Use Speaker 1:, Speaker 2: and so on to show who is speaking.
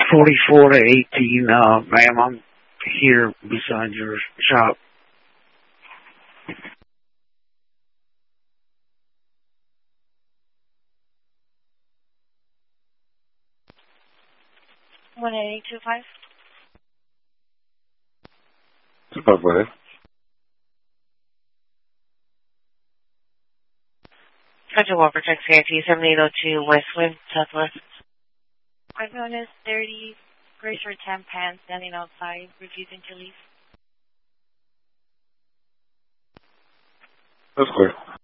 Speaker 1: 44 to 18, ma'am, I'm here beside your shop.
Speaker 2: One 825.
Speaker 3: Go ahead.
Speaker 2: Central Walker, Texas, CIT 7802 Westwood, Southwest.
Speaker 4: My phone is 30, gray shirt, tan pants, standing outside, refusing to leave.
Speaker 3: That's clear.